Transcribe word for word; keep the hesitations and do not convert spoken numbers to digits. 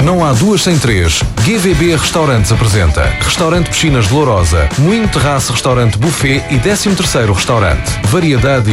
Não há duas sem três. G V B Restaurantes apresenta Restaurante Piscinas de Lourosa, Moinho Terraço Restaurante Buffet e décimo terceiro Restaurante. Variedade